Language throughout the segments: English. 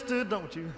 sister, don't you?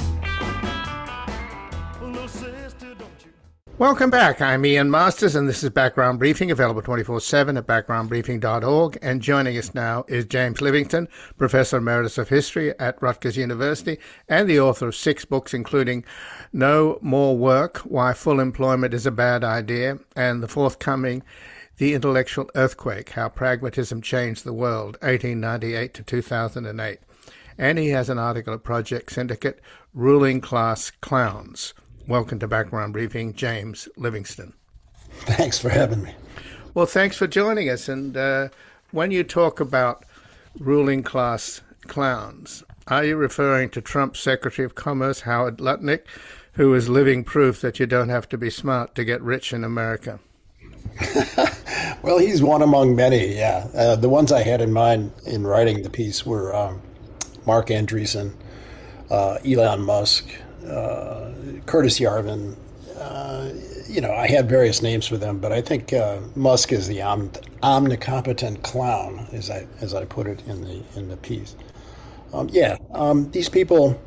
Little sister, don't you? Welcome back. I'm Ian Masters, and this is Background Briefing, available 24/7 at backgroundbriefing.org. And joining us now is James Livingston, Professor Emeritus of History at Rutgers University and the author of 6 books, including No More Work, Why Full Employment is a Bad Idea, and the forthcoming The Intellectual Earthquake, How Pragmatism Changed the World, 1898 to 2008. And he has an article at Project Syndicate, Ruling Class Clowns. Welcome to Background Briefing, James Livingston. Thanks for having me. Well, thanks for joining us. And when you talk about ruling class clowns, are you referring to Trump's Secretary of Commerce, Howard Lutnick, who is living proof that you don't have to be smart to get rich in America? Well, he's one among many, yeah. The ones I had in mind in writing the piece were Mark Andreessen, Elon Musk, Curtis Yarvin. I had various names for them, but I think Musk is the omnicompetent clown, as I put it in the piece. These people,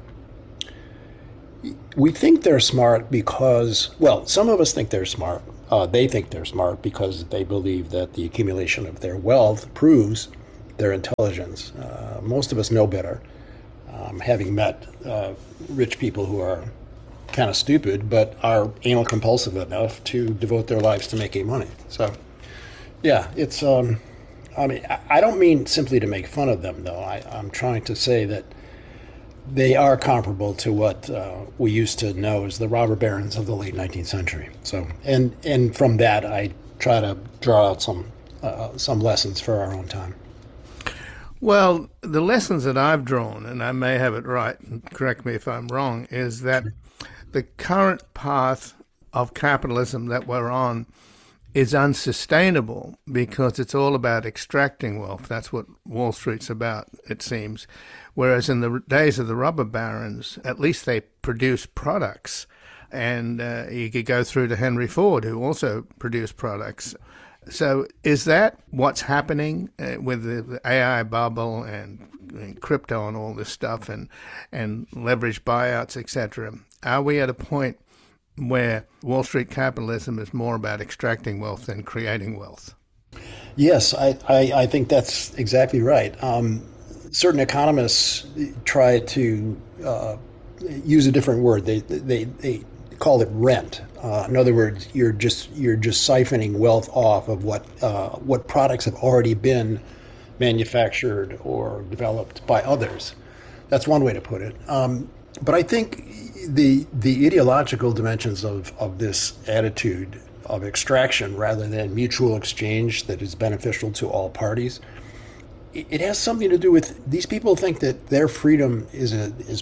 we think they're smart because, well, some of us think they're smart. They think they're smart because they believe that the accumulation of their wealth proves their intelligence. Most of us know better, having met rich people who are kind of stupid but are anal compulsive enough to devote their lives to making money. So, yeah, it's. I don't mean simply to make fun of them, though. I'm trying to say that they are comparable to what we used to know as the robber barons of the late 19th century. So, and from that, I try to draw out some lessons for our own time. Well, the lessons that I've drawn, and I may have it right, and correct me if I'm wrong, is that the current path of capitalism that we're on is unsustainable because it's all about extracting wealth. That's what Wall Street's about, it seems. Whereas in the days of the robber barons, at least they produced products. And you could go through to Henry Ford, who also produced products. So is that what's happening with the AI bubble and crypto and all this stuff and leveraged buyouts, etc.? Are we at a point where Wall Street capitalism is more about extracting wealth than creating wealth? Yes, I think that's exactly right. Certain economists try to use a different word. They call it rent. In other words, you're just siphoning wealth off of what products have already been manufactured or developed by others. That's one way to put it. But I think the ideological dimensions of this attitude of extraction rather than mutual exchange that is beneficial to all parties, it has something to do with these people think that their freedom is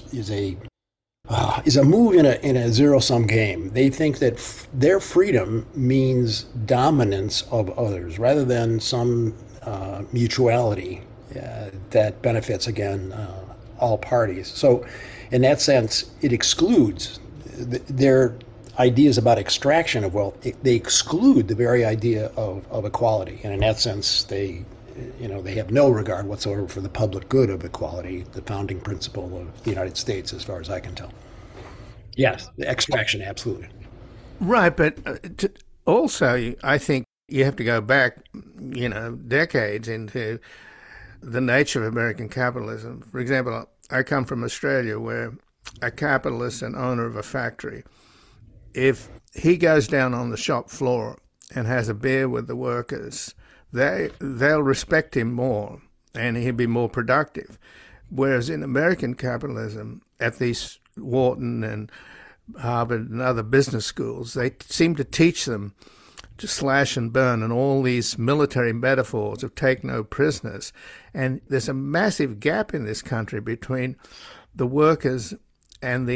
a move in a zero-sum game. They think that their freedom means dominance of others rather than some mutuality that benefits, again, all parties. So in that sense, it excludes their ideas about extraction of wealth. They exclude the very idea of equality. And in that sense, they have no regard whatsoever for the public good of equality, the founding principle of the United States, as far as I can tell. Yes, the extraction, absolutely. Right, but also, I think you have to go back, decades into the nature of American capitalism. For example, I come from Australia, where a capitalist and owner of a factory, if he goes down on the shop floor and has a beer with the workers, they'll respect him more and he'll be more productive. Whereas in American capitalism, at these Wharton and Harvard and other business schools, they seem to teach them to slash and burn and all these military metaphors of take no prisoners. And there's a massive gap in this country between the workers and the